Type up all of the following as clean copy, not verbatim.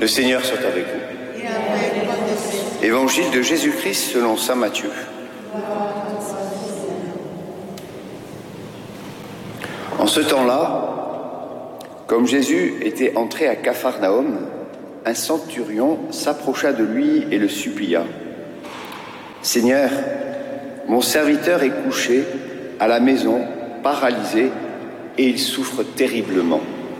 Le Seigneur soit avec vous. Évangile de Jésus-Christ selon saint Matthieu. En ce temps-là, comme Jésus était entré à Capharnaüm, un centurion s'approcha de lui et le supplia. « Seigneur, mon serviteur est couché à la maison, paralysé, et il souffre terriblement. »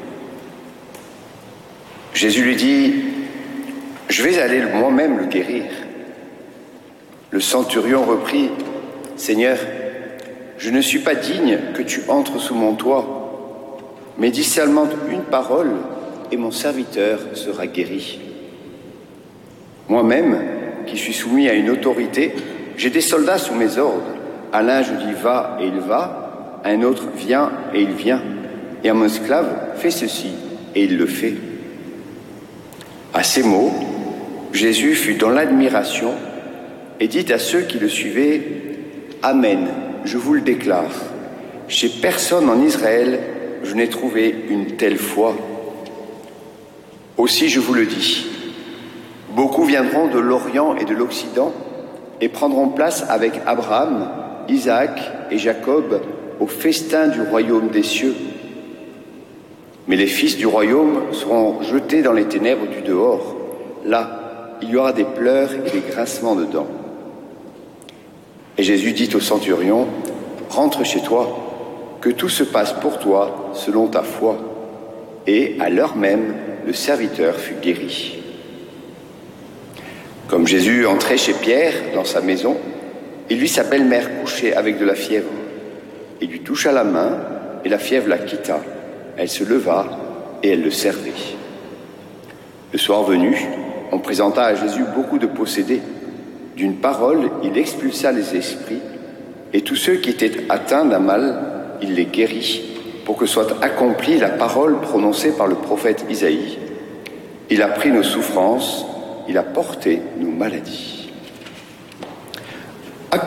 Jésus lui dit « Je vais aller moi-même le guérir. » Le centurion reprit « Seigneur, je ne suis pas digne que tu entres sous mon toit, mais dis seulement une parole et mon serviteur sera guéri. Moi-même, qui suis soumis à une autorité, j'ai des soldats sous mes ordres. À l'un je dis va et il va, à un autre viens et il vient, et à mon esclave fais ceci et il le fait. » À ces mots, Jésus fut dans l'admiration et dit à ceux qui le suivaient « Amen, je vous le déclare, chez personne en Israël je n'ai trouvé une telle foi. Aussi je vous le dis, beaucoup viendront de l'Orient et de l'Occident et prendront place avec Abraham, Isaac et Jacob au festin du royaume des cieux. Mais les fils du royaume seront jetés dans les ténèbres du dehors. Là, il y aura des pleurs et des grincements de dents. » Et Jésus dit au centurion, « Rentre chez toi, que tout se passe pour toi selon ta foi. » Et à l'heure même, le serviteur fut guéri. Comme Jésus entrait chez Pierre dans sa maison, il vit sa belle-mère couchée avec de la fièvre. Il lui toucha la main et la fièvre la quitta. Elle se leva et elle le servit. Le soir venu, on présenta à Jésus beaucoup de possédés. D'une parole, il expulsa les esprits, et tous ceux qui étaient atteints d'un mal, il les guérit, pour que soit accomplie la parole prononcée par le prophète Isaïe. Il a pris nos souffrances, il a porté nos maladies.